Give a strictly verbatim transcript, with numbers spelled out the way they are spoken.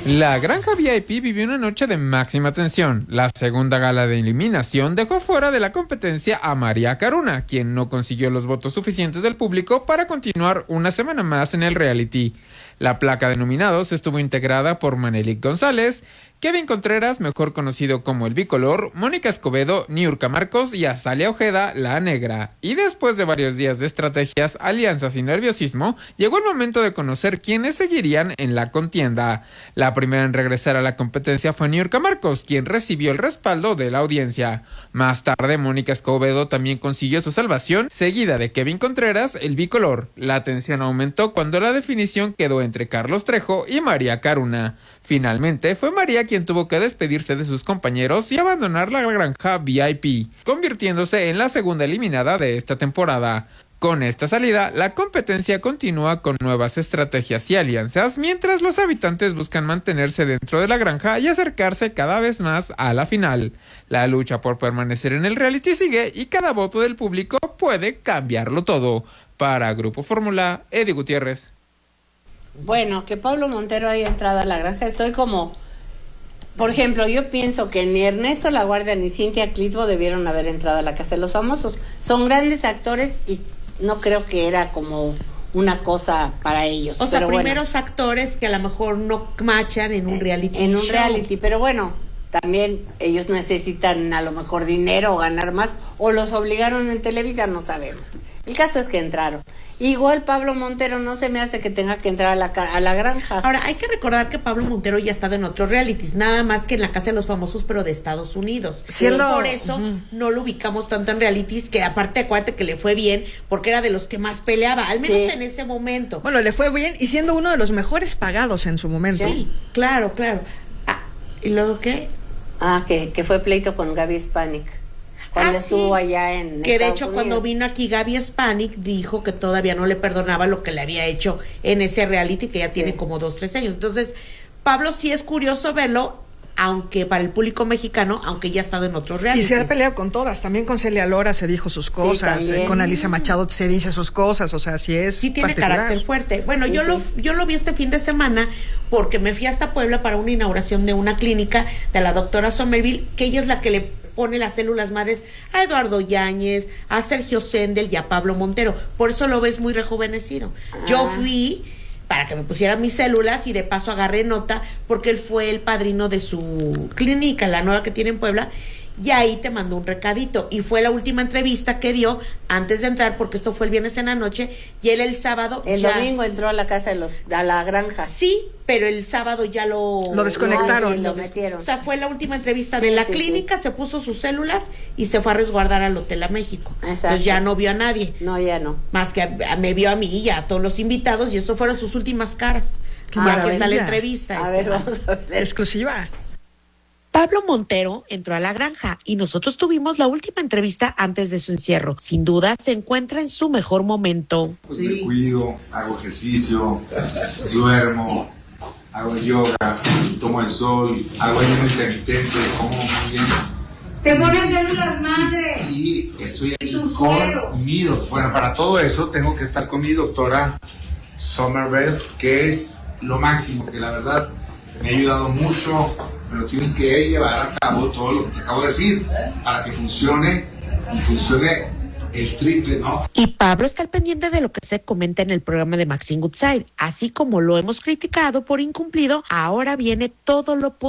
La Granja V I P vivió una noche de máxima tensión. La segunda gala de eliminación dejó fuera de la competencia a María Caruna, quien no consiguió los votos suficientes del público para continuar una semana más en el reality. La placa de nominados estuvo integrada por Manelik González, Kevin Contreras, mejor conocido como el Bicolor, Mónica Escobedo, Niurka Marcos y Azalia Ojeda, la Negra. Y después de varios días de estrategias, alianzas y nerviosismo, llegó el momento de conocer quiénes seguirían en la contienda. La primera en regresar a la competencia fue Niurka Marcos, quien recibió el respaldo de la audiencia. Más tarde, Mónica Escobedo también consiguió su salvación, seguida de Kevin Contreras, el Bicolor. La tensión aumentó cuando la definición quedó entre Carlos Trejo y María Caruna. Finalmente, fue María quien tuvo que despedirse de sus compañeros y abandonar la Granja V I P, convirtiéndose en la segunda eliminada de esta temporada. Con esta salida, la competencia continúa con nuevas estrategias y alianzas, mientras los habitantes buscan mantenerse dentro de la granja y acercarse cada vez más a la final. La lucha por permanecer en el reality sigue y cada voto del público puede cambiarlo todo. Para Grupo Fórmula, Eddie Gutiérrez. Bueno, que Pablo Montero haya entrado a la granja, estoy como... Por ejemplo, yo pienso que ni Ernesto La Guardia ni Cintia Clitbo debieron haber entrado a la Casa de los Famosos. Son grandes actores y no creo que era como una cosa para ellos. O sea, pero primeros bueno, actores que a lo mejor no machan en un reality En un show. reality, pero bueno, también ellos necesitan a lo mejor dinero o ganar más, o los obligaron en Televisa, no sabemos. El caso es que entraron. Igual Pablo Montero no se me hace que tenga que entrar a la, a la granja. Ahora, hay que recordar que Pablo Montero ya ha estado en otros realities, nada más que en la Casa de los Famosos, pero de Estados Unidos. Siendo... Por eso uh-huh. no lo ubicamos tanto en realities, que aparte acuérdate que le fue bien, porque era de los que más peleaba, al menos sí. en ese momento. Bueno, le fue bien y siendo uno de los mejores pagados en su momento. Sí, claro, claro. Ah, ¿y luego qué? Ah, que, que fue pleito con Gaby Spanik. Cuando ah, estuvo sí. allá en que Estados de hecho Unidos. Cuando vino aquí Gaby Spanik dijo que todavía no le perdonaba lo que le había hecho en ese reality, que ya sí. tiene como dos, tres años. Entonces, Pablo sí es curioso verlo, aunque para el público mexicano, aunque ya ha estado en otros realities. Y se ha peleado con todas, también con Celia Lora se dijo sus cosas, sí, con Alicia Machado se dice sus cosas, o sea, sí es Sí tiene particular. carácter fuerte. Bueno, sí, yo sí. lo yo lo vi este fin de semana porque me fui hasta Puebla para una inauguración de una clínica de la doctora Somerville, que ella es la que le pone las células madres a Eduardo Yáñez, a Sergio Sendel y a Pablo Montero. Por eso lo ves muy rejuvenecido. Ah. Yo fui para que me pusieran mis células y de paso agarré nota porque él fue el padrino de su clínica, la nueva que tiene en Puebla, y ahí te mandó un recadito y fue la última entrevista que dio antes de entrar, porque esto fue el viernes en la noche y él el sábado el ya... domingo entró a la casa de los a la granja. Sí, pero el sábado ya lo lo desconectaron, no, sí, lo lo metieron. O sea, fue la última entrevista sí, de la sí, clínica, sí. se puso sus células y se fue a resguardar al hotel a México. Exacto. Entonces ya no vio a nadie. No, ya no. Más que a, a, me vio a mí y a todos los invitados, y eso fueron sus últimas caras. Qué ah, que está la maravilla. entrevista. A ver, vamos a ver. Exclusiva. Pablo Montero entró a la granja y nosotros tuvimos la última entrevista antes de su encierro. Sin duda se encuentra en su mejor momento. Pues sí. Me cuido, hago ejercicio, duermo, hago yoga, tomo el sol, hago ayuno intermitente, como muy bien. Te pones células madre. Y estoy aquí con mi doctora. Bueno, para todo eso tengo que estar con mi doctora Somerville, que es lo máximo, que la verdad me ha ayudado mucho. Pero tienes que llevar a cabo todo lo que te acabo de decir para que funcione y funcione el triple, ¿no? Y Pablo está al pendiente de lo que se comenta en el programa de Maxine Goodside. Así como lo hemos criticado por incumplido, ahora viene todo lo